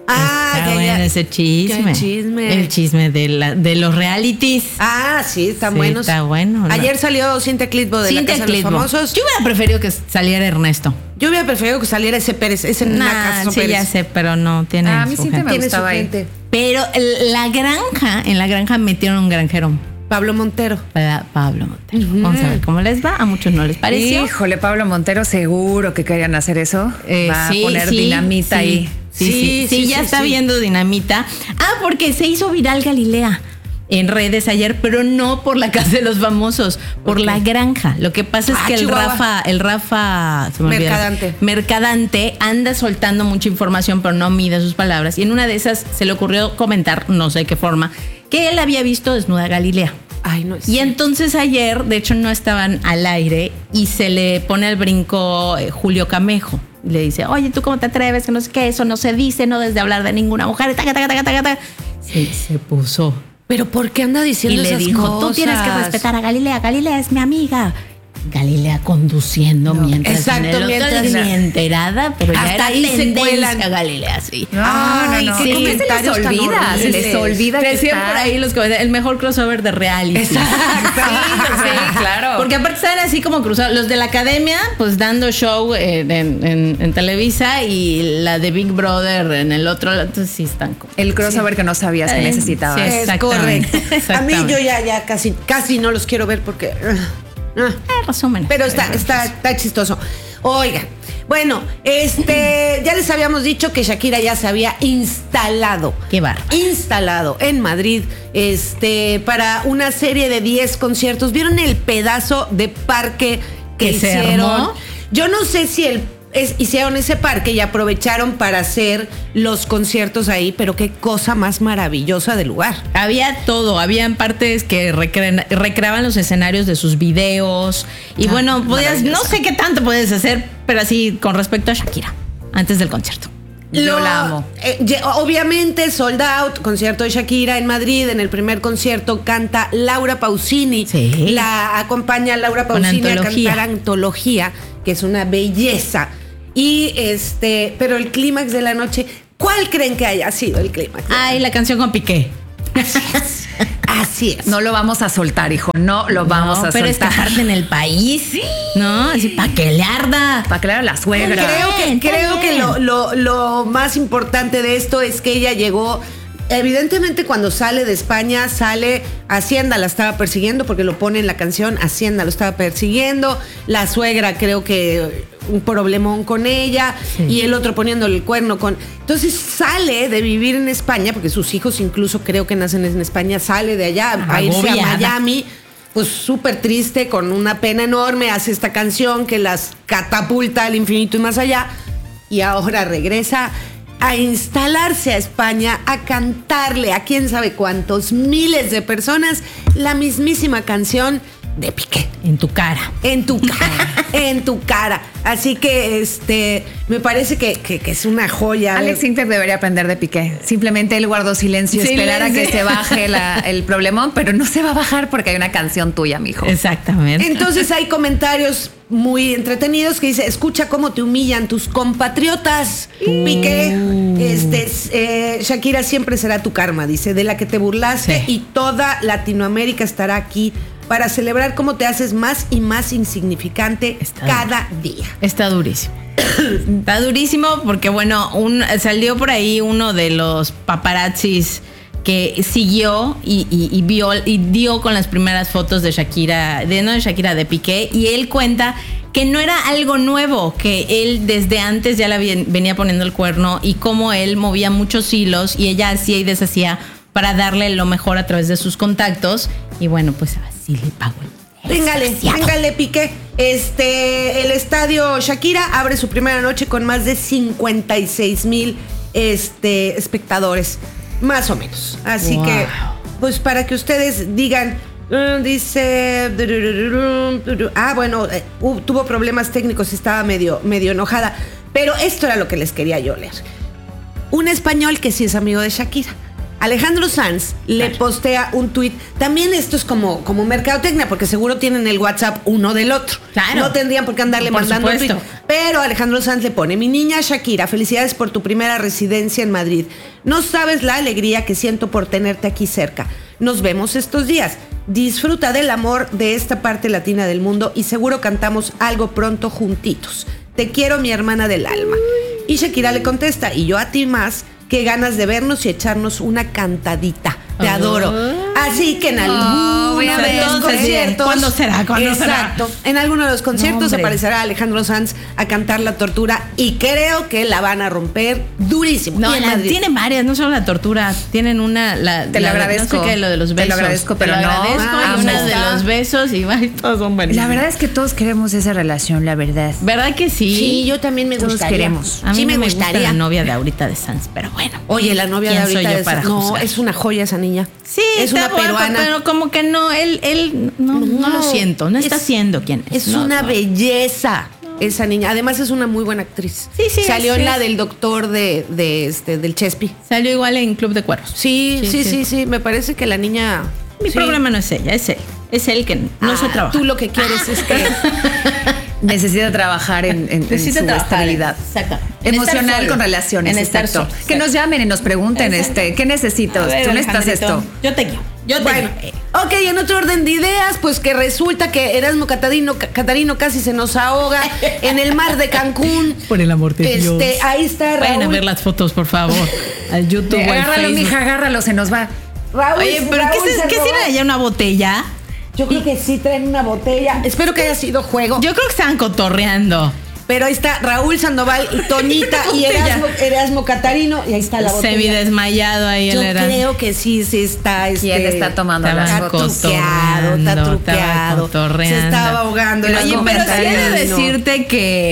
Está bueno ese chisme. ¿Qué chisme? El chisme de los realities. Sí, están Sí, buenos. está bueno. Ayer salió Cintia Clitbo de La Casa de los Famosos. Yo hubiera preferido que saliera Ernesto. Yo hubiera preferido que saliera ese Pérez, ese Nacazo sí, Pérez. ya sé, pero no tiene A mí su Cintia gente. me gustaba ahí. Pero en la granja metieron un granjero. Pablo Montero. Pablo Montero. Vamos a ver cómo les va. A muchos no les pareció. Híjole, Pablo Montero, seguro que querían hacer eso. Va a poner dinamita ahí. Sí, ya está viendo dinamita. Porque se hizo viral Galilea en redes ayer, pero no por La Casa de los Famosos, por La Granja. Lo que pasa es que el Rafa se me olvidó, Mercadante anda soltando mucha información, pero no mide sus palabras. Y en una de esas se le ocurrió comentar, no sé de qué forma, que él había visto desnuda a Galilea. Y entonces ayer, de hecho, no estaban al aire y se le pone al brinco Julio Camejo. Le dice, oye, ¿tú cómo te atreves? Que no sé qué, eso no se dice, no debes de hablar de ninguna mujer. Sí, se puso. ¿Pero por qué anda diciendo esas cosas? Y le dijo, tú tienes que respetar a Galilea. Galilea es mi amiga. Galilea conduciendo mientras en el hotel ni enterada, pero hasta ya era ahí se cuelan a Galilea, sí. No. Sí, ¿Cómo se les olvida? Que decían por ahí los comentarios, el mejor crossover de reality. Exacto. Sí, claro. Porque aparte estaban así como cruzados. Los de la academia, pues dando show en Televisa, y la de Big Brother en el otro lado. Entonces sí están como... El crossover que no sabías que necesitabas. Sí, Es correcto. A mí yo ya casi no los quiero ver porque... resumen. Pero está chistoso. Oigan, bueno, ya les habíamos dicho que Shakira ya se había instalado. Qué bar. Instalado en Madrid, para una serie de 10 conciertos. ¿Vieron el pedazo de parque que hicieron? Se armó. Yo no sé si hicieron ese parque y aprovecharon para hacer los conciertos ahí, pero qué cosa más maravillosa de lugar. Había todo, habían partes que recreaban los escenarios de sus videos y bueno, no sé qué tanto puedes hacer, pero así con respecto a Shakira, antes del concierto. Yo la amo. Obviamente, sold out, concierto de Shakira en Madrid. En el primer concierto canta Laura Pausini. Sí. La acompaña Laura Pausini a cantar Antología, que es una belleza. Y pero el clímax de la noche, ¿cuál creen que haya sido el clímax? La canción con Piqué. Así es. No lo vamos a soltar, hijo. No lo vamos a soltar. Pero esta parte en el país, sí. ¿No? Así para que le arda. Para que le arda la suegra. Creo que lo más importante de esto es que ella llegó. Evidentemente, cuando sale de España, Hacienda la estaba persiguiendo, porque lo pone en la canción, Hacienda lo estaba persiguiendo, la suegra creo que un problemón con ella, sí. Y el otro poniéndole el cuerno Entonces sale de vivir en España, porque sus hijos incluso creo que nacen en España, sale de allá a irse a Miami, pues súper triste, con una pena enorme, hace esta canción que las catapulta al infinito y más allá, y ahora regresa a instalarse a España, a cantarle a quién sabe cuántos miles de personas la mismísima canción de Piqué. En tu cara. En tu cara. En tu cara. Así que me parece que es una joya. Alex Sintek debería aprender de Piqué. Simplemente él guardó silencio, esperar a que se baje el problemón, pero no se va a bajar porque hay una canción tuya, mijo. Exactamente. Entonces hay comentarios muy entretenidos que dice: escucha cómo te humillan tus compatriotas, Piqué. Shakira siempre será tu karma, dice, de la que te burlaste, sí. Y toda Latinoamérica estará aquí para celebrar cómo te haces más y más insignificante cada día. Está durísimo. Está durísimo porque, bueno, salió por ahí uno de los paparazzis que siguió y dio con las primeras fotos de Shakira, de Piqué, y él cuenta que no era algo nuevo, que él desde antes ya la venía poniendo el cuerno, y cómo él movía muchos hilos y ella hacía y deshacía para darle lo mejor a través de sus contactos, y bueno, pues así le pagó. Véngale, Piqué. El estadio Shakira abre su primera noche con más de 56,000 espectadores, más o menos. Así que, pues para que ustedes digan, dice, tuvo problemas técnicos, estaba medio enojada, pero esto era lo que les quería yo leer. Un español que sí es amigo de Shakira, Alejandro Sanz, le postea un tuit. También esto es como mercadotecnia, porque seguro tienen el WhatsApp uno del otro. Claro. No tendrían por qué andarle mandando un tuit. Pero Alejandro Sanz le pone: mi niña Shakira, felicidades por tu primera residencia en Madrid. No sabes la alegría que siento por tenerte aquí cerca. Nos vemos estos días. Disfruta del amor de esta parte latina del mundo y seguro cantamos algo pronto juntitos. Te quiero, mi hermana del alma. Y Shakira le contesta: y yo a ti más, qué ganas de vernos y echarnos una cantadita. Te adoro. Así que en alguno de los conciertos. ¿Cuándo será? Exacto. En alguno de los conciertos aparecerá Alejandro Sanz a cantar La Tortura y creo que la van a romper durísimo. No, tienen varias, no solo La Tortura. Tienen una. Te lo agradezco. No sé qué, lo de los besos. Te lo agradezco, pero te lo no. agradezco, y una de los besos y todos son buenísimos. La verdad es que todos queremos esa relación, la verdad. ¿Verdad que sí? Sí, yo también me todos gustaría. Queremos. A mí sí me gustaría. gusta la novia de ahorita de Sanz, pero bueno. Oye, la novia de ahorita de Sanz. No, es una joya esa niña. Sí, es una peruana. Pero como que no, él no lo siento, no está siendo quien es. Es una belleza esa niña. Además es una muy buena actriz. Sí, salió en la del doctor del Chespi. Salió igual en Club de Cuervos. Sí. Me parece que la niña. Mi problema no es ella, es él. Es él que no se trabaja. Tú lo que quieres es que necesita trabajar en su estabilidad. Exactamente. Emocional con relaciones. En estar exacto. solo. Que nos llamen y nos pregunten, ¿qué necesitas? Tú necesitas esto. Yo te guío. Bueno, ok, en otro orden de ideas, pues que resulta que Erasmo Catarino casi se nos ahoga en el mar de Cancún. Por el amor de Dios. Ahí está Raúl. Vayan a ver las fotos, por favor, al YouTube o al Agárralo, Facebook. mija, agárralo, se nos va. Raúl, Oye, pero ¿qué tienen allá, una botella? Yo creo que sí traen una botella. Espero que haya sido juego. Yo creo que estaban cotorreando. Pero ahí está Raúl Sandoval, Tonita y Erasmo Catarino. Y ahí está la botella. Semidesmayado ahí el Erasmo. Yo creo que sí está. ¿Quién está tomando las fotos? Está truqueado. Se estaba ahogando. Oye, pero sí he de decirte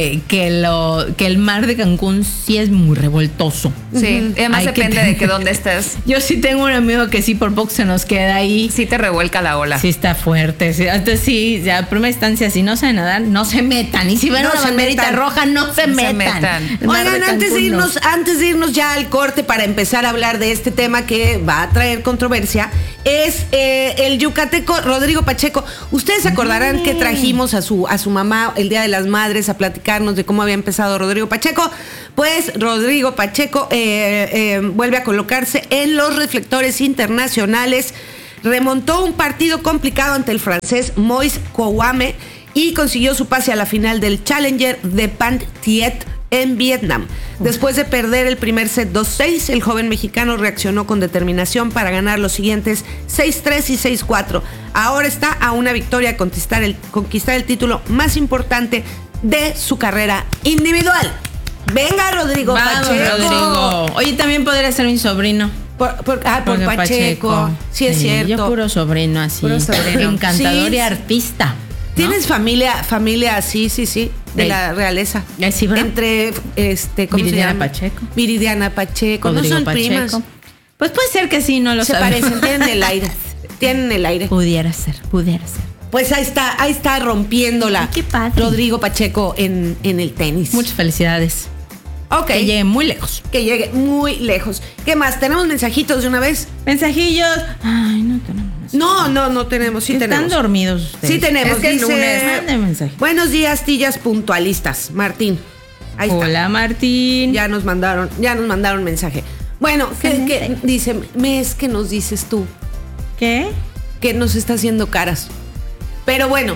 que el mar de Cancún sí es muy revoltoso. Sí, además depende de que dónde estés. Yo sí tengo un amigo que sí por poco se nos queda ahí. Sí te revuelca la ola. Sí está fuerte. Sí. Entonces sí, ya a primera instancia, si no saben nadar, no se metan. Y si ven una banderita roja, no se metan. Oigan, antes de irnos ya al corte para empezar a hablar de este tema que va a traer controversia, es el yucateco Rodrigo Pacheco. Ustedes se acordarán que trajimos a su mamá el Día de las Madres a platicarnos de cómo había empezado Rodrigo Pacheco. Pues Rodrigo Pacheco vuelve a colocarse en los reflectores internacionales. Remontó un partido complicado ante el francés Moïse Kouame y consiguió su pase a la final del Challenger de Van Thiet en Vietnam. Después de perder el primer set 2-6, el joven mexicano reaccionó con determinación para ganar los siguientes 6-3 y 6-4. Ahora está a una victoria de conquistar el título más importante de su carrera individual. Venga, Rodrigo Pacheco. Rodrigo. Oye, también podría ser mi sobrino. Por Pacheco. Sí, es cierto. Yo puro sobrino así. Puro sobrino. Encantador y artista. ¿No? ¿Tienes familia, sí, de la realeza? Sí, ¿verdad? Entre, ¿cómo se llama? Pacheco. Viridiana Pacheco. Rodrigo ¿No son Pacheco. primas? Pues puede ser que sí, no lo Se sabemos. parecen, tienen el aire. Pudiera ser. Pues ahí está rompiéndola. Ay, qué padre. Rodrigo Pacheco en el tenis. Muchas felicidades. Ok. Que llegue muy lejos. Que llegue muy lejos. ¿Qué más? ¿Tenemos mensajitos de una vez? Mensajillos. Ay, no tenemos. No tenemos. Sí tenemos. Están dormidos ustedes. Sí tenemos. Es que es lunes. Manden mensaje. Buenos días, tillas puntualistas. Martín. Ahí está. Hola, Martín. Ya nos mandaron mensaje. Bueno, ¿qué dice? Es que nos dices tú ¿Qué? que nos está haciendo caras. Pero bueno,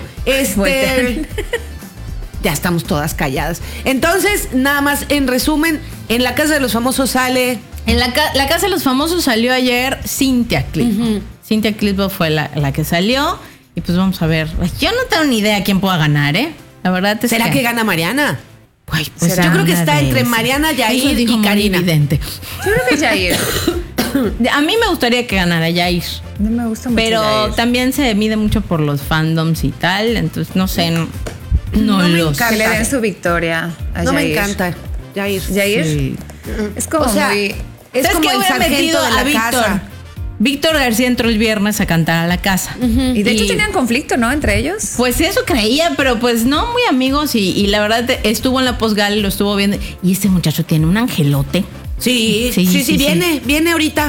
ya estamos todas calladas. Entonces, nada más en resumen, en la Casa de los Famosos sale. En la Casa de los Famosos salió ayer Cintia Clitbo. Cintia Clitbo fue la que salió. Y pues vamos a ver. Yo no tengo ni idea quién pueda ganar, ¿eh? La verdad es ¿Será que gana Mariana? Ay, pues yo creo que está entre eso. Mariana, Eso Yair dijo y muy Karina. evidente. Yo creo que Yair. A mí me gustaría que ganara Yair. No me gusta mucho Pero Yair. también se mide mucho por los fandoms y tal. Entonces, no sé. No me lo encanta. Que le den su victoria a No Yair. me encanta. Yair. Yair Sí. es como O sea, muy... es ¿Sabes como qué? el Hubiera sargento metido de la a Víctor. casa. Víctor García entró el viernes a cantar a la casa. Y de hecho tenían conflicto, ¿no? Entre ellos. Pues eso creía, pero pues no, muy amigos. Y la verdad estuvo en la posgal y lo estuvo viendo. Y ese muchacho tiene un angelote. Sí, Sí. viene ahorita.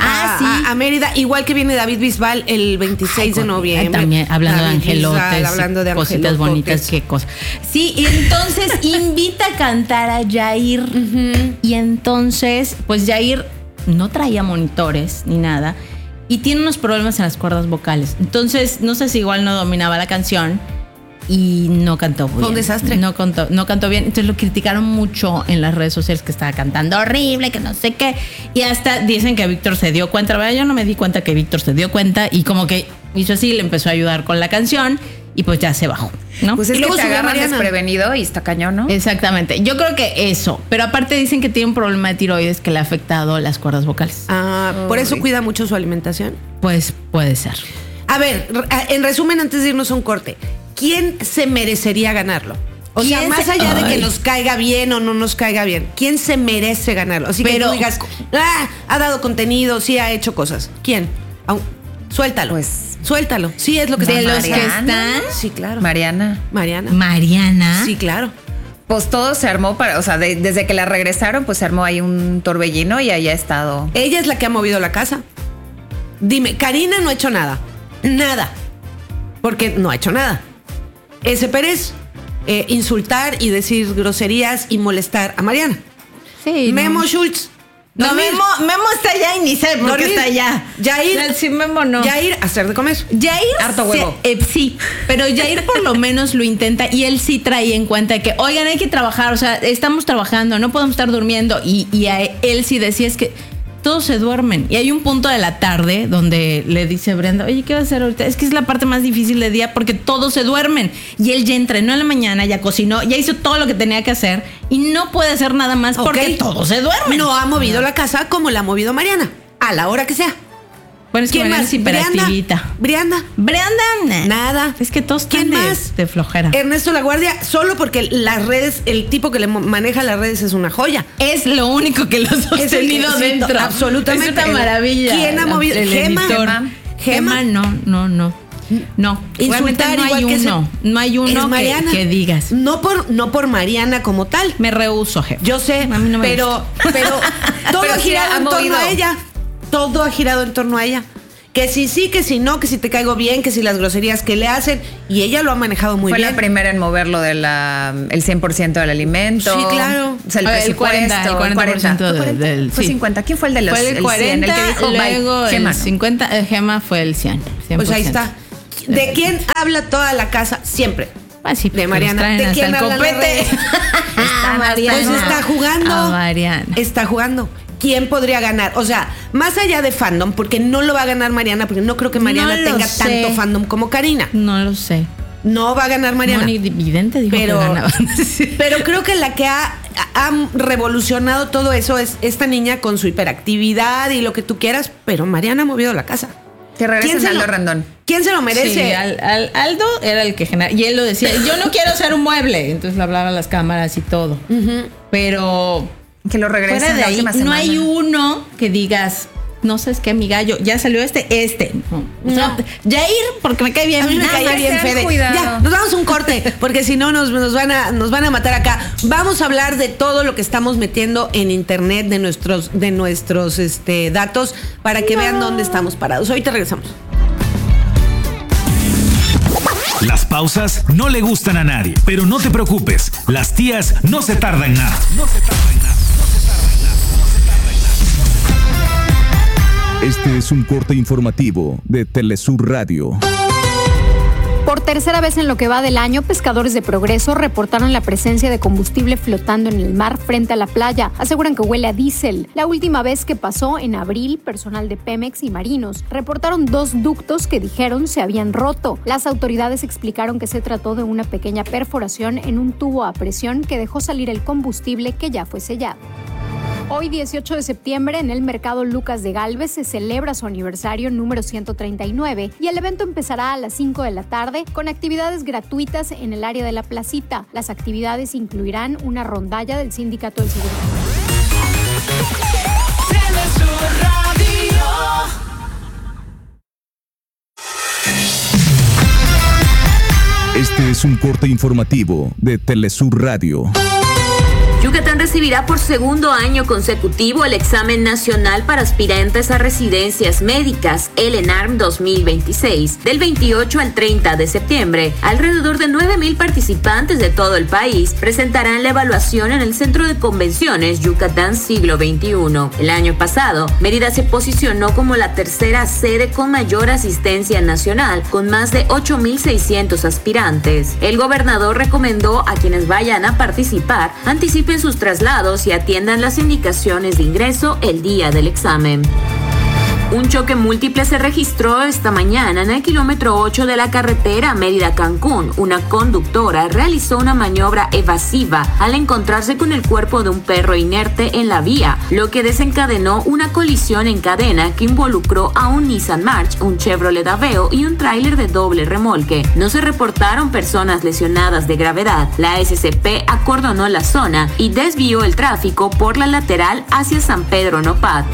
a Mérida, igual que viene David Bisbal el 26 de noviembre. También hablando David de angelotes, Bisbal, hablando de cositas bonitas, qué cosas. Sí, y entonces invita a cantar a Yair. Y entonces, pues Yair no traía monitores ni nada y tiene unos problemas en las cuerdas vocales. Entonces, no sé si igual no dominaba la canción y no cantó bien. Fue un desastre. No cantó bien. Entonces lo criticaron mucho en las redes sociales, que estaba cantando horrible, que no sé qué. Y hasta dicen que Víctor se dio cuenta. ¿Verdad? Yo no me di cuenta que Víctor se dio cuenta y como que hizo así, le empezó a ayudar con la canción y pues ya se bajó, ¿no? Pues es que te agarran desprevenido y está cañón, ¿no? Exactamente. Yo creo que eso. Pero aparte dicen que tiene un problema de tiroides que le ha afectado las cuerdas vocales. Por eso cuida mucho su alimentación. Pues puede ser. A ver, en resumen, antes de irnos a un corte, ¿quién se merecería ganarlo? O sea, más allá de que nos caiga bien o no nos caiga bien, ¿quién se merece ganarlo? Así que tú digas, ha dado contenido, sí ha hecho cosas. ¿Quién? Suéltalo. Pues suéltalo. Sí, es lo que de los Mariana. que están. Sí, claro. Mariana. Sí, claro. Pues todo se armó o sea, desde que la regresaron, pues se armó ahí un torbellino y ahí ha estado. Ella es la que ha movido la casa. Dime, Karina no ha hecho nada. Nada. Porque no ha hecho nada. Ese Pérez, insultar y decir groserías y molestar a Mariana. Sí. Memo Schultz. No, Memo está allá y ni sé por qué está allá. Yair. Sí, Memo no. Yair, hacer de comer. Yair. Harto huevo. Sí, pero Yair por lo menos lo intenta y él sí trae en cuenta que, oigan, hay que trabajar, o sea, estamos trabajando, no podemos estar durmiendo. Y a él sí decía, es que todos se duermen. Y hay un punto de la tarde donde le dice a Brenda, oye, ¿qué vas a hacer ahorita? Es que es la parte más difícil del día porque todos se duermen. Y él ya entrenó en la mañana, ya cocinó, ya hizo todo lo que tenía que hacer y no puede hacer nada más porque todos se duermen. No ha movido la casa como la ha movido Mariana, a la hora que sea. Bueno, es que ¿Quién Mariana más? es hiperactivita. Brianda. Nada. Es que todos ¿Quién están más? de flojera. Ernesto Laguardia, solo porque las redes, el tipo que le maneja las redes es una joya. Es lo único que lo ha sostenido dentro. Absolutamente. Es una maravilla. ¿Quién ha movido? Gema, no. Insultar no hay uno. No hay uno que digas. No por Mariana como tal. Me rehúso, Gema. Yo sé, a mí no me pero todo ha girado en torno a ella. Todo ha girado en torno a ella. Que sí, que si no, que si te caigo bien, que si las groserías que le hacen. Y ella lo ha manejado muy bien. Fue la primera en moverlo del 100% del alimento. Sí, claro. O sea, el 40% del... Fue 50. ¿Quién fue el de los... Fue el 40, 100, el que dijo luego Gema, el 50, Gema fue el 100%. Pues ahí está. ¿De quién habla toda la casa? Siempre. Ah, sí, de Mariana. ¿De quién habla copete? Mariana. Pues está jugando. Mariana. Está jugando. ¿Quién podría ganar? O sea, más allá de fandom, porque no lo va a ganar Mariana, porque no creo que Mariana tenga tanto fandom como Karina. No lo sé. No va a ganar Mariana. Moni Vidente dijo que ganaba. Pero creo que la que ha revolucionado todo eso es esta niña con su hiperactividad y lo que tú quieras, pero Mariana ha movido la casa. Que regrese Aldo Rendón. ¿Quién se lo merece? Sí, Aldo era el que generaba. Y él lo decía, yo no quiero ser un mueble. Entonces le hablaba a las cámaras y todo. Pero... Que lo regresen la última semana. No hay uno que digas, no sé, es que mi gallo, ya salió este. No. O sea, Yair, porque me cae bien. A mí me cae bien, Fede. Cuidado. Ya, nos damos un corte, porque si no nos van a matar acá. Vamos a hablar de todo lo que estamos metiendo en internet, de nuestros datos, para que vean dónde estamos parados. Ahorita regresamos. Las pausas no le gustan a nadie, pero no te preocupes, las tías no se tardan nada. Este es un corte informativo de Telesur Radio. Por tercera vez en lo que va del año, pescadores de Progreso reportaron la presencia de combustible flotando en el mar frente a la playa. Aseguran que huele a diésel. La última vez que pasó, en abril, personal de Pemex y marinos reportaron 2 ductos que dijeron se habían roto. Las autoridades explicaron que se trató de una pequeña perforación en un tubo a presión que dejó salir el combustible que ya fue sellado. Hoy, 18 de septiembre, en el Mercado Lucas de Gálvez se celebra su aniversario número 139 y el evento empezará a las 5 de la tarde con actividades gratuitas en el área de la placita. Las actividades incluirán una rondalla del Sindicato del Seguro. Este es un corte informativo de Telesur Radio. Yucatán recibirá por segundo año consecutivo el examen nacional para aspirantes a residencias médicas, el ENARM 2026, del 28 al 30 de septiembre. Alrededor de 9,000 participantes de todo el país presentarán la evaluación en el Centro de Convenciones Yucatán Siglo XXI. El año pasado, Mérida se posicionó como la tercera sede con mayor asistencia nacional, con más de 8,600 aspirantes. El gobernador recomendó a quienes vayan a participar anticipen sus traslados y atiendan las indicaciones de ingreso el día del examen. Un choque múltiple se registró esta mañana en el kilómetro 8 de la carretera Mérida-Cancún. Una conductora realizó una maniobra evasiva al encontrarse con el cuerpo de un perro inerte en la vía, lo que desencadenó una colisión en cadena que involucró a un Nissan March, un Chevrolet Aveo y un tráiler de doble remolque. No se reportaron personas lesionadas de gravedad. La SCP acordonó la zona y desvió el tráfico por la lateral hacia San Pedro Nopat.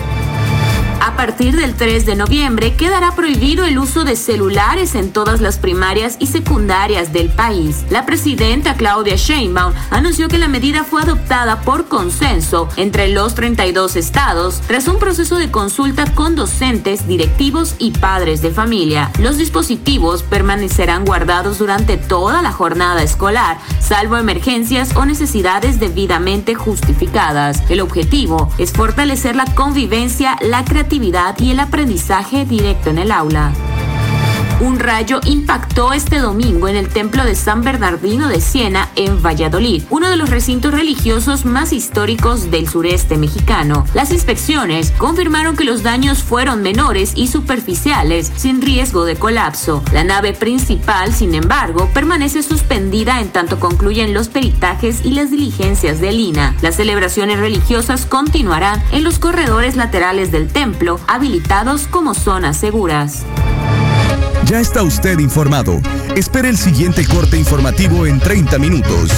A partir del 3 de noviembre quedará prohibido el uso de celulares en todas las primarias y secundarias del país. La presidenta Claudia Sheinbaum anunció que la medida fue adoptada por consenso entre los 32 estados tras un proceso de consulta con docentes, directivos y padres de familia. Los dispositivos permanecerán guardados durante toda la jornada escolar, salvo emergencias o necesidades debidamente justificadas. El objetivo es fortalecer la convivencia, la creatividad y el aprendizaje directo en el aula. Un rayo impactó este domingo en el templo de San Bernardino de Siena en Valladolid, uno de los recintos religiosos más históricos del sureste mexicano. Las inspecciones confirmaron que los daños fueron menores y superficiales, sin riesgo de colapso. La nave principal, sin embargo, permanece suspendida en tanto concluyen los peritajes y las diligencias del INAH. Las celebraciones religiosas continuarán en los corredores laterales del templo, habilitados como zonas seguras. Ya está usted informado. Espere el siguiente corte informativo en 30 minutos.